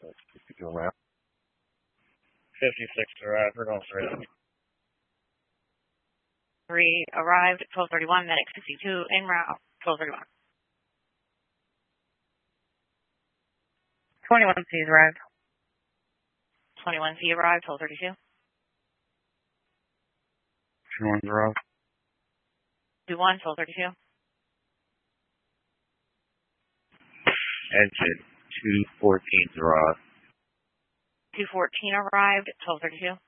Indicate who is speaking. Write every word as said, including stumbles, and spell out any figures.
Speaker 1: fifty-two around.
Speaker 2: fifty-six arrived. We're going straight.
Speaker 3: Three arrived at twelve thirty-one. Medic sixty-two en route. twelve thirty-one.
Speaker 4: twenty-one C's arrived.
Speaker 3: twenty-one C arrived. twelve thirty-two.
Speaker 1: Two ones arrived.
Speaker 3: two one. twelve thirty-two.
Speaker 5: Exit two fourteen arrived.
Speaker 3: two fourteen arrived at twelve thirty-two.